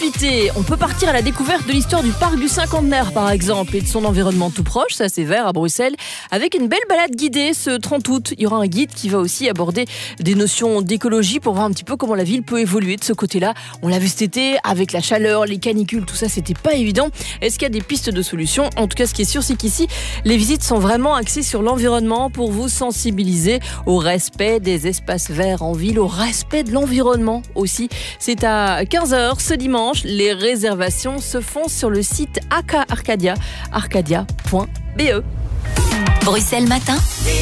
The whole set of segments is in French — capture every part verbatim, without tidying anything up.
profiter. On peut partir à la découverte de l'histoire du parc du Cinquantenaire, par exemple, et de son environnement tout proche, ça c'est vert à Bruxelles, avec une belle balade guidée ce trente août. Il y aura un guide qui va aussi aborder des notions d'écologie pour voir un petit peu comment la ville peut évoluer de ce côté-là. On l'a vu cet été, avec la chaleur, les canicules, tout ça, c'était pas évident. Est-ce qu'il y a des pistes de solutions ? En tout cas, ce qui est sûr, c'est qu'ici, les visites sont vraiment axées sur l'environnement pour vous sensibiliser au respect des espaces verts en ville, au respect de l'environnement aussi. C'est à quinze heures ce dimanche. Les réservations se font sur le site A K Arcadia, arcadia point b e. Bruxelles Matin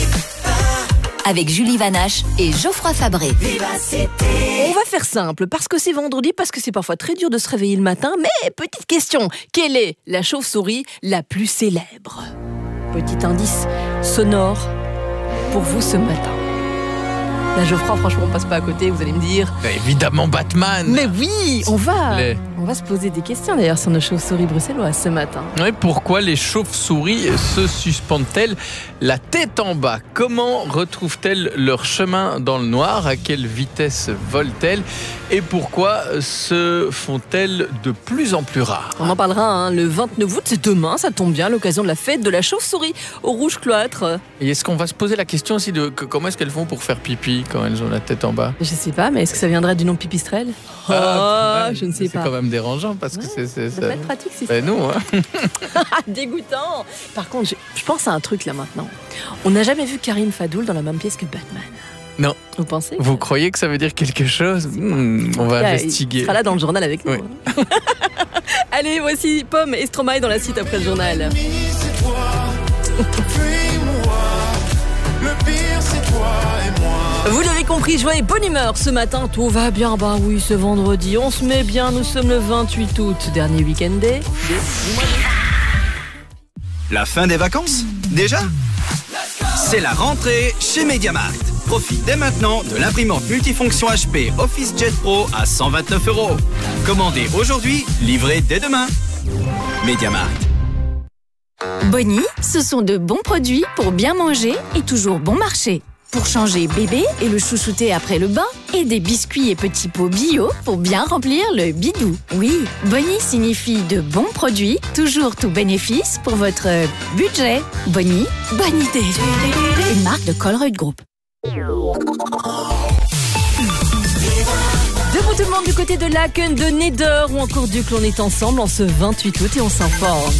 avec Julie Vanache et Geoffroy Fabré. On va faire simple, parce que c'est vendredi, parce que c'est parfois très dur de se réveiller le matin. Mais petite question, quelle est la chauve-souris la plus célèbre ? Petit indice sonore pour vous ce matin. Là, Geoffroy, franchement, on passe pas à côté, vous allez me dire. Évidemment, Batman. Mais oui, on va, Les... on va se poser des questions d'ailleurs sur nos chauves-souris bruxelloises ce matin. Oui, pourquoi les chauves-souris se suspendent-elles la tête en bas ? Comment retrouvent-elles leur chemin dans le noir ? À quelle vitesse volent-elles ? Et pourquoi se font-elles de plus en plus rares ? On en parlera hein, le vingt-neuf août, c'est demain, ça tombe bien, l'occasion de la fête de la chauve-souris au rouge cloître. Et est-ce qu'on va se poser la question aussi de que, comment est-ce qu'elles font pour faire pipi quand elles ont la tête en bas ? Je sais pas, mais est-ce que ça viendrait du nom pipistrelle ? Ah, oh, je ne sais c'est pas. C'est quand même dérangeant parce que ouais, c'est... c'est ça peut être pratique si c'est nous, hein. Dégoûtant. Par contre, je, je pense à un truc là maintenant. On n'a jamais vu Karim Fadoul dans la même pièce que Batman. Non. Vous pensez ? Vous croyez que ça veut dire quelque chose ? mmh, On va Là, investiguer. Il sera là dans le journal avec nous. Oui. Hein. Allez, voici Pomme et Stromae dans la suite après le journal. C'est toi, puis moi, le pire c'est toi et moi. Vous l'avez compris, joie et bonne humeur ce matin, tout va bien. Bah oui, ce vendredi, on se met bien, nous sommes le vingt-huit août, dernier week-end day. La fin des vacances ? Déjà ? C'est la rentrée chez MediaMarkt. Profite dès maintenant de l'imprimante multifonction H P OfficeJet Pro à cent vingt-neuf euros. Commandez aujourd'hui, livré dès demain. MediaMarkt. Bonnie, ce sont de bons produits pour bien manger et toujours bon marché. Pour changer bébé et le chouchouter après le bain, et des biscuits et petits pots bio pour bien remplir le bidou. Oui, Bonnie signifie de bons produits, toujours tout bénéfice pour votre budget. Bonnie, bonne idée. Une marque de Colruyt Group. Debout tout le monde du côté de Laken, de Neder ou encore Duc, on est ensemble en ce vingt-huit août et on s'informe.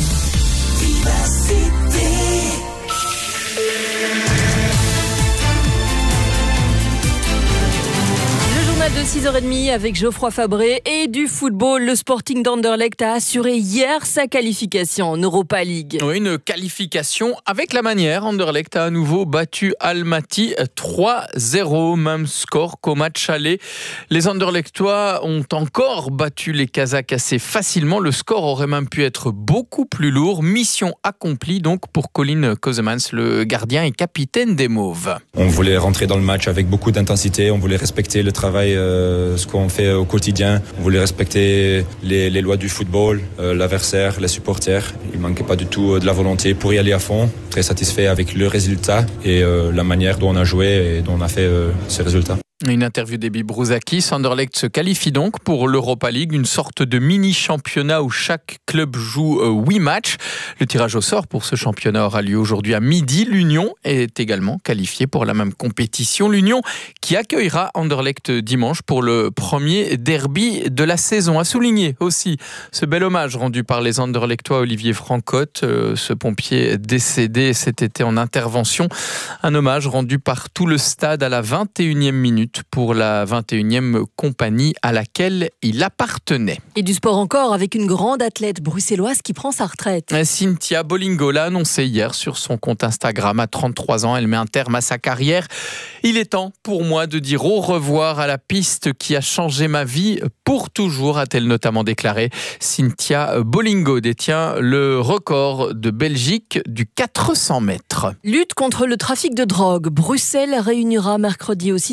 De six heures trente avec Geoffroy Fabré et du football. Le Sporting d'Anderlecht a assuré hier sa qualification en Europa League. Oui, une qualification avec la manière. Anderlecht a à nouveau battu Almaty trois zéro, même score qu'au match aller. Les Anderlechtois ont encore battu les Kazakhs assez facilement. Le score aurait même pu être beaucoup plus lourd. Mission accomplie donc pour Colin Kozemans, le gardien et capitaine des Mauves. On voulait rentrer dans le match avec beaucoup d'intensité. On voulait respecter le travail Euh, ce qu'on fait au quotidien. On voulait respecter les, les lois du football, euh, l'adversaire, les supporters. Il ne manquait pas du tout de la volonté pour y aller à fond. Très satisfait avec le résultat et euh, la manière dont on a joué et dont on a fait euh, ces résultats. Une interview d'Ebi Brouzakis. Anderlecht se qualifie donc pour l'Europa League, une sorte de mini-championnat où chaque club joue huit euh, matchs. Le tirage au sort pour ce championnat aura lieu aujourd'hui à midi. L'Union est également qualifiée pour la même compétition. L'Union qui accueillera Anderlecht dimanche pour le premier derby de la saison. À souligner aussi ce bel hommage rendu par les Anderlechtois Olivier Francotte, euh, ce pompier décédé cet été en intervention. Un hommage rendu par tout le stade à la vingt et unième minute pour la vingt et unième compagnie à laquelle il appartenait. Et du sport encore avec une grande athlète bruxelloise qui prend sa retraite. Cynthia Bolingo l'a annoncé hier sur son compte Instagram. À trente-trois ans, elle met un terme à sa carrière. Il est temps pour moi de dire au revoir à la piste qui a changé ma vie pour toujours, a-t-elle notamment déclaré. Cynthia Bolingo détient le record de Belgique du quatre cents mètres. Lutte contre le trafic de drogue. Bruxelles réunira mercredi aussi sa commission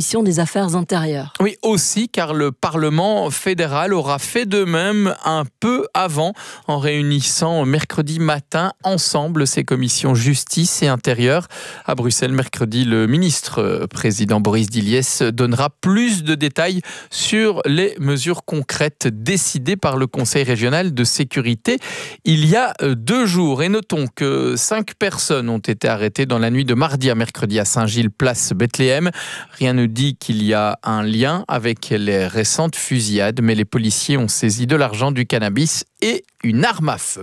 commission des affaires intérieures. Oui, aussi car le Parlement fédéral aura fait de même un peu avant, en réunissant mercredi matin ensemble ces commissions justice et intérieure. À Bruxelles, mercredi, le ministre président Boris Diliès donnera plus de détails sur les mesures concrètes décidées par le Conseil régional de sécurité il y a deux jours. Et notons que cinq personnes ont été arrêtées dans la nuit de mardi à mercredi à Saint-Gilles, place Bethléem. Rien ne dit qu'il y a un lien avec les récentes fusillades, mais les policiers ont saisi de l'argent, du cannabis et une arme à feu.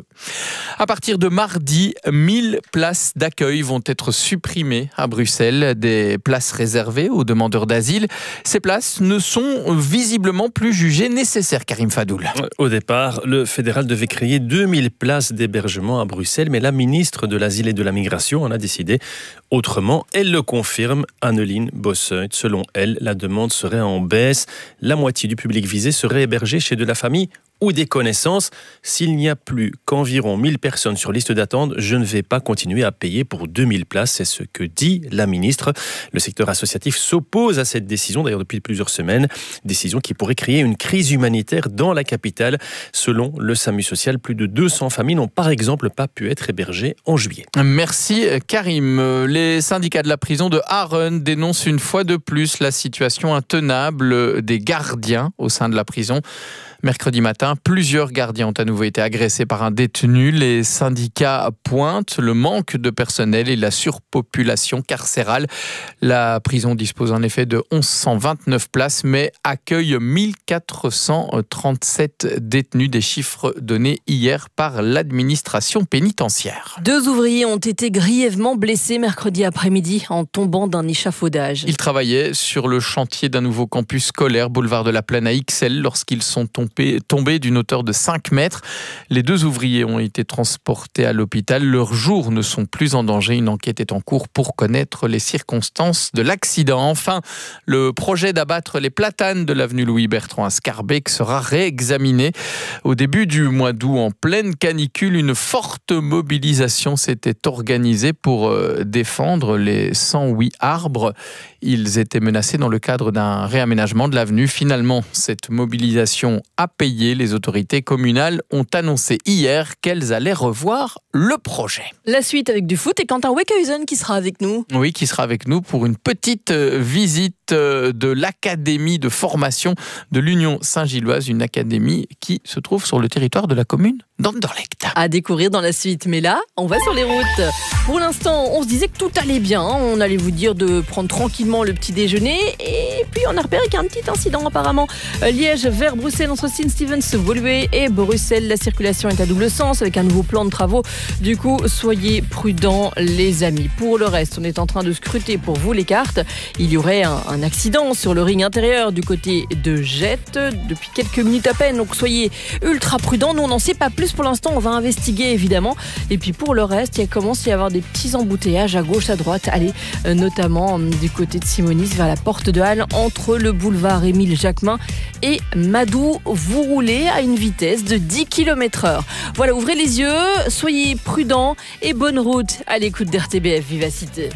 À partir de mardi, mille places d'accueil vont être supprimées à Bruxelles, des places réservées aux demandeurs d'asile. Ces places ne sont visiblement plus jugées nécessaires, Karim Fadoul. Au départ, le fédéral devait créer deux mille places d'hébergement à Bruxelles, mais la ministre de l'Asile et de la Migration en a décidé autrement. Elle le confirme, Anneline Bosseuil. Selon elle, la demande serait en baisse. La moitié du public visé serait hébergé chez de la famille ou des connaissances. S'il n'y a plus qu'environ mille personnes sur liste d'attente, je ne vais pas continuer à payer pour deux mille places. C'est ce que dit la ministre. Le secteur associatif s'oppose à cette décision, d'ailleurs depuis plusieurs semaines. Décision qui pourrait créer une crise humanitaire dans la capitale. Selon le SAMU social, plus de deux cents familles n'ont par exemple pas pu être hébergées en juillet. Merci Karim. Les syndicats de la prison de Aachen dénoncent une fois de plus la situation intenable des gardiens au sein de la prison. Mercredi matin, plusieurs gardiens ont à nouveau été agressés par un détenu. Les syndicats pointent le manque de personnel et la surpopulation carcérale. La prison dispose en effet de mille cent vingt-neuf places, mais accueille mille quatre cent trente-sept détenus, des chiffres donnés hier par l'administration pénitentiaire. Deux ouvriers ont été grièvement blessés mercredi après-midi en tombant d'un échafaudage. Ils travaillaient sur le chantier d'un nouveau campus scolaire, boulevard de la Plaine à Ixelles, lorsqu'ils sont tombés tombés d'une hauteur de cinq mètres. Les deux ouvriers ont été transportés à l'hôpital. Leurs jours ne sont plus en danger. Une enquête est en cours pour connaître les circonstances de l'accident. Enfin, le projet d'abattre les platanes de l'avenue Louis-Bertrand à Scarbeck sera réexaminé. Au début du mois d'août, en pleine canicule, une forte mobilisation s'était organisée pour défendre les cent huit arbres. Ils étaient menacés dans le cadre d'un réaménagement de l'avenue. Finalement, cette mobilisation a payé. Les autorités communales ont annoncé hier qu'elles allaient revoir le projet. La suite avec du foot et Quentin Wekhuizen qui sera avec nous. Oui, qui sera avec nous pour une petite visite de l'académie de formation de l'Union Saint-Gilloise, une académie qui se trouve sur le territoire de la commune d'Anderlecht. À découvrir dans la suite, mais là, on va sur les routes. Pour l'instant, on se disait que tout allait bien. On allait vous dire de prendre tranquillement le petit déjeuner et puis on a repéré qu'il y a un petit incident apparemment. Liège vers Bruxelles entre Sint-Stevens-Woluwe et Bruxelles. La circulation est à double sens avec un nouveau plan de travaux. Du coup, soyez prudents les amis. Pour le reste, on est en train de scruter pour vous les cartes. Il y aurait un, un accident sur le ring intérieur du côté de Jette depuis quelques minutes à peine. Donc soyez ultra prudents. Nous, on n'en sait pas plus pour l'instant. On va investiguer évidemment. Et puis pour le reste, il commence à y avoir des petits embouteillages à gauche, à droite. Allez, euh, notamment euh, du côté de Simonis vers la porte de Halle entre le boulevard Émile Jacquemin et Madou. Vous roulez à une vitesse de dix kilomètres heure. Voilà, ouvrez les yeux, soyez prudents et bonne route à l'écoute d'R T B F Vivacité.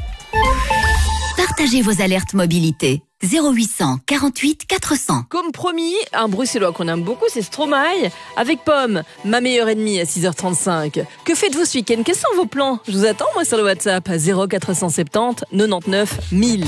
Partagez vos alertes mobilité. zéro huit cent quarante-huit quatre cents. Comme promis, un bruxellois qu'on aime beaucoup, c'est Stromae. Avec Pomme, ma meilleure ennemie à six heures trente-cinq. Que faites-vous ce week-end? Quels sont vos plans? Je vous attends, moi, sur le WhatsApp à zéro quatre cent soixante-dix quatre-vingt-neuf mille.